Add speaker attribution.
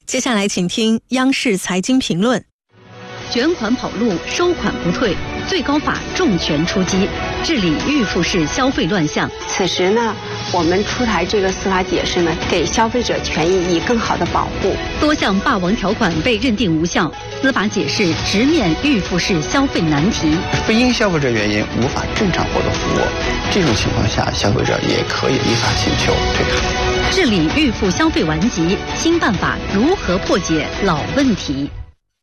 Speaker 1: 接下来请听央视财经评论。
Speaker 2: 卷款跑路，收款不退，最高法重拳出击，治理预付式消费乱象。
Speaker 3: 此时呢，我们出台这个司法解释呢，给消费者权益以更好的保护。
Speaker 2: 多项霸王条款被认定无效，司法解释直面预付式消费难题。
Speaker 4: 非因消费者原因无法正常获得服务，这种情况下，消费者也可以依法请求退款。
Speaker 2: 治理预付消费顽疾，新办法如何破解老问题？